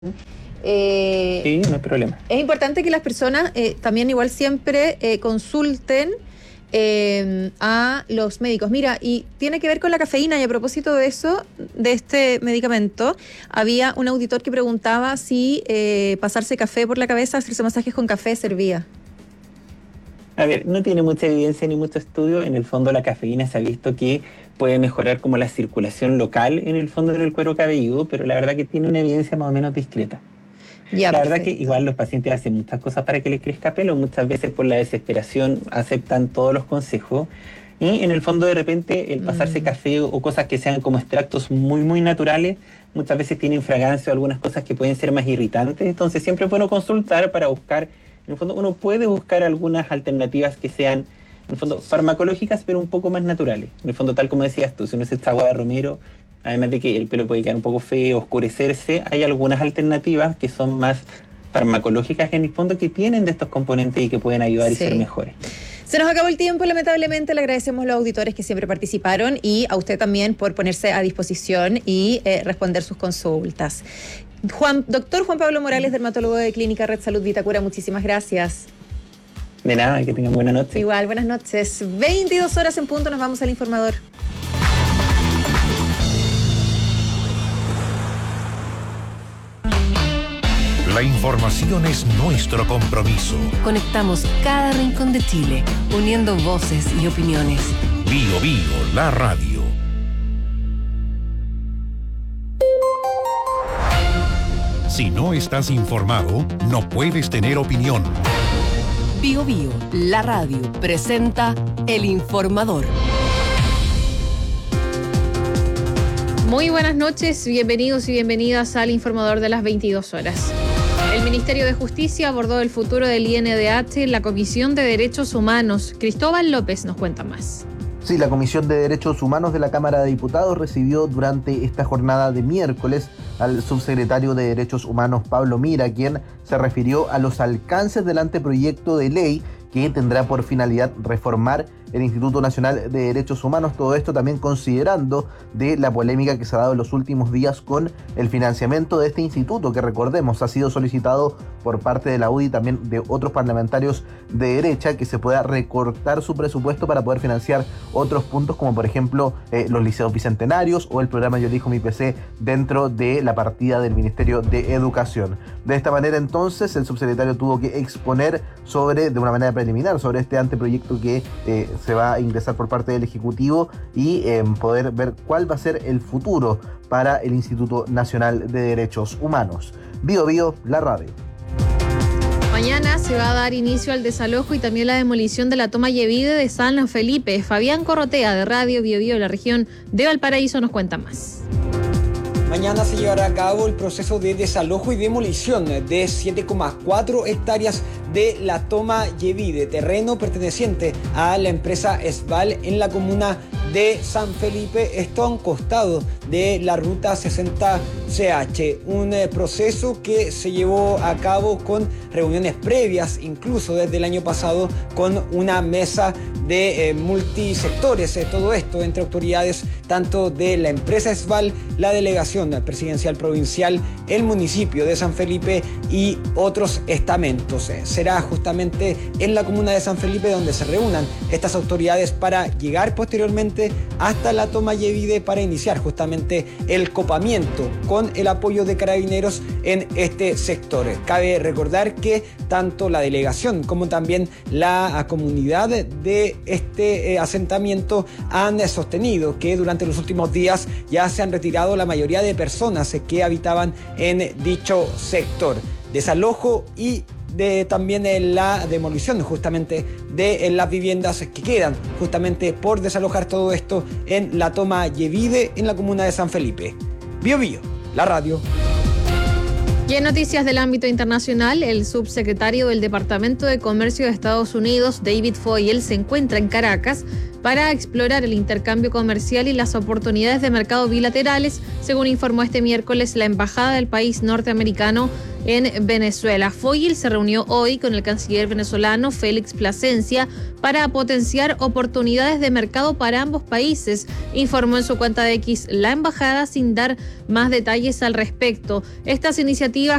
Sí, no hay problema. Es importante que las personas también igual siempre consulten a los médicos. Mira, y tiene que ver con la cafeína, y a propósito de eso, de este medicamento, había un auditor que preguntaba si pasarse café por la cabeza, hacerse masajes con café servía. A ver, no tiene mucha evidencia ni mucho estudio. En el fondo la cafeína se ha visto que puede mejorar como la circulación local en el fondo del cuero cabelludo, pero la verdad que tiene una evidencia más o menos discreta. Ya, La verdad que perfecto. igual los pacientes hacen muchas cosas para que les crezca pelo, muchas veces por la desesperación aceptan todos los consejos y en el fondo de repente el pasarse Mm. café o cosas que sean como extractos muy muy naturales, muchas veces tienen fragancia o algunas cosas que pueden ser más irritantes, entonces siempre es bueno consultar para buscar, en el fondo uno puede buscar algunas alternativas que sean en el fondo farmacológicas pero un poco más naturales, en el fondo tal como decías tú, si uno se echa agua de romero. Además de que el pelo puede quedar un poco feo, oscurecerse, hay algunas alternativas que son más farmacológicas en el fondo que tienen de estos componentes y que pueden ayudar y ser Sí. mejores. Se nos acabó el tiempo, lamentablemente. Le agradecemos a los auditores que siempre participaron y a usted también por ponerse a disposición y responder sus consultas. Doctor Juan Pablo Morales, dermatólogo de Clínica Red Salud Vitacura, muchísimas gracias. De nada, que tengan buena noche. Igual, buenas noches. 22 horas en punto, nos vamos al informador. La información es nuestro compromiso. Conectamos cada rincón de Chile, uniendo voces y opiniones. Bio Bio, la radio. Si no estás informado, no puedes tener opinión. Bio Bio, la radio, presenta El Informador. Muy buenas noches, bienvenidos y bienvenidas al Informador de las 22 horas. El Ministerio de Justicia abordó el futuro del INDH en la Comisión de Derechos Humanos. Cristóbal López nos cuenta más. Sí, la Comisión de Derechos Humanos de la Cámara de Diputados recibió durante esta jornada de miércoles al subsecretario de Derechos Humanos Pablo Mira, quien se refirió a los alcances del anteproyecto de ley que tendrá por finalidad reformar el Instituto Nacional de Derechos Humanos. Todo esto también considerando de la polémica que se ha dado en los últimos días con el financiamiento de este instituto, que recordemos ha sido solicitado por parte de la UDI y también de otros parlamentarios de derecha, que se pueda recortar su presupuesto para poder financiar otros puntos como por ejemplo los liceos bicentenarios o el programa Yo Elijo Mi PC dentro de la partida del Ministerio de Educación. De esta manera entonces el subsecretario tuvo que exponer de una manera preliminar sobre este anteproyecto que se va a ingresar por parte del Ejecutivo y poder ver cuál va a ser el futuro para el Instituto Nacional de Derechos Humanos. Bio Bio, la radio. Mañana se va a dar inicio al desalojo y también la demolición de la toma Yevide de San Felipe. Fabián Corrotea, de Radio Bio Bio de la región de Valparaíso, nos cuenta más. Mañana se llevará a cabo el proceso de desalojo y demolición de 7,4 hectáreas de la toma Yevide, terreno perteneciente a la empresa Esval en la comuna de San Felipe, esto a un costado de la ruta 60CH, un proceso que se llevó a cabo con reuniones previas, incluso desde el año pasado, con una mesa de multisectores, todo esto entre autoridades tanto de la empresa Esval, la delegación presidencial provincial, el municipio de San Felipe y otros estamentos. Será justamente en la comuna de San Felipe donde se reúnan estas autoridades para llegar posteriormente hasta la toma Yevide para iniciar justamente el copamiento con el apoyo de Carabineros en este sector. Cabe recordar que tanto la delegación como también la comunidad de este asentamiento han sostenido que durante los últimos días ya se han retirado la mayoría de personas que habitaban en dicho sector. Desalojo y también la demolición justamente de las viviendas que quedan justamente por desalojar, todo esto en la toma Yevide en la comuna de San Felipe. Bio Bio, la radio. Y en noticias del ámbito internacional, el subsecretario del Departamento de Comercio de Estados Unidos, David Foyle, se encuentra en Caracas para explorar el intercambio comercial y las oportunidades de mercado bilaterales, según informó este miércoles la embajada del país norteamericano en Venezuela. Foyle se reunió hoy con el canciller venezolano Félix Plasencia para potenciar oportunidades de mercado para ambos países, informó en su cuenta de X la embajada sin dar más detalles al respecto. Estas iniciativas